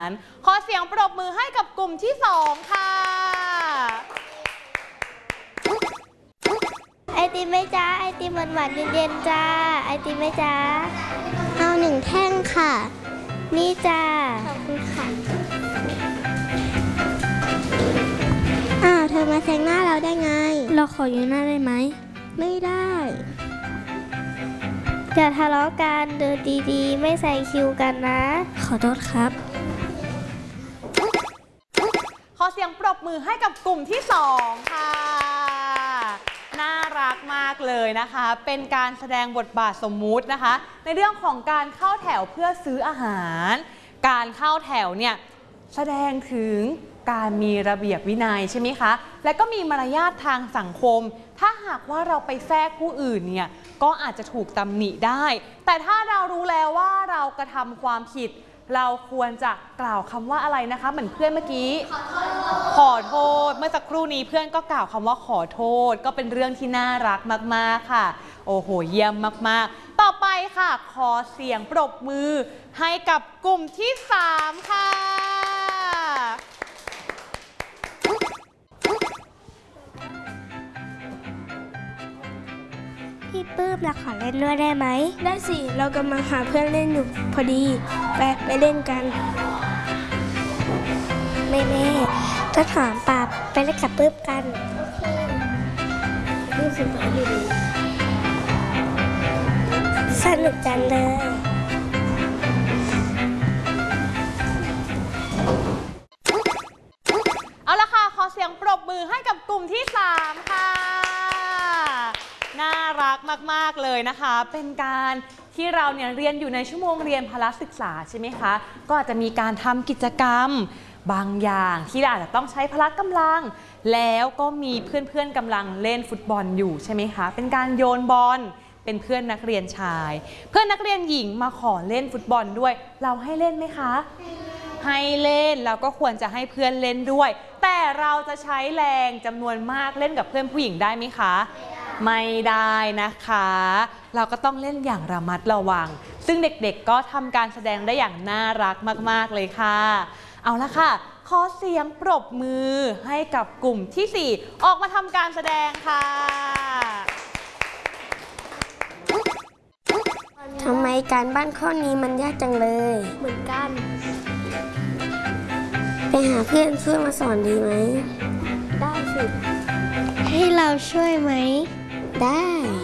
ขอเสียงปรบมือให้กับกลุ่มที่2ค่ะไอติมไหมจ้าไอติมหวานๆเย็นๆจ้าไอติมไหมจ้าเอา1 แท่งค่ะนี่จ้าขอบคุณค่ะเธอมาแซงหน้าเราได้ไงเราขออยู่หน้าได้ไหมไม่ได้อย่าทะเลาะกันเดินดีๆไม่ใส่คิวกันนะขอโทษครับขอเสียงปรบมือให้กับกลุ่มที่2ค่ะน่ารักมากเลยนะคะเป็นการแสดงบทบาทสมมุตินะคะในเรื่องของการเข้าแถวเพื่อซื้ออาหารการเข้าแถวเนี่ยแสดงถึงการมีระเบียบวินัยใช่ไหมคะและก็มีมารยาททางสังคมถ้าหากว่าเราไปแทรกผู้อื่นเนี่ยก็อาจจะถูกตำหนิได้แต่ถ้าเรารู้แล้วว่าเรากระทำความผิดเราควรจะกล่าวคำว่าอะไรนะคะเหมือนเพื่อนเมื่อกี้ขอโทษเมื่อสักครู่นี้เพื่อนก็กล่าวคำว่าขอโทษก็เป็นเรื่องที่น่ารักมากๆค่ะโอ้โหเยี่ยมมากๆต่อไปค่ะขอเสียงปรบมือให้กับกลุ่มที่3ค่ะพี่ปื้มเราขอเล่นด้วยได้ไหมได้สิเรากำลังหาเพื่อนเล่นอยู่พอดีไปเล่นกันแม่จะถามปับไปเล่นกับปื้มกันโอเคสนุกจังเลยเอาละค่ะขอเสียงปรบมือให้กับกลุ่มที่3ค่ะน่ารักมากๆเลยนะคะเป็นการที่เราเนี่ยเรียนอยู่ในชั่วโมงเรียนพละศึกษาใช่ไหมคะก็อาจจะมีการทำกิจกรรมบางอย่างที่อาจจะต้องใช้พละกำลังแล้วก็มีเพื่อนๆกำลังเล่นฟุตบอลอยู่ใช่ไหมคะเป็นการโยนบอลเป็นเพื่อนนักเรียนชายเพื่อนนักเรียนหญิงมาขอเล่นฟุตบอลด้วยเราให้เล่นไหมคะให้เล่นแล้วก็ควรจะให้เพื่อนเล่นด้วยแต่เราจะใช้แรงจำนวนมากเล่นกับเพื่อนผู้หญิงได้ไหมคะไม่ได้นะคะเราก็ต้องเล่นอย่างระมัดระวังซึ่งเด็กๆก็ทำการแสดงได้อย่างน่ารักมากๆเลยค่ะเอาละค่ะขอเสียงปรบมือให้กับกลุ่มที่4ออกมาทำการแสดงค่ะทำไมการบ้านข้อนี้มันยากจังเลยเหมือนกันไปหาเพื่อนช่วยมาสอนดีไหมได้สิให้เราช่วยไหมได้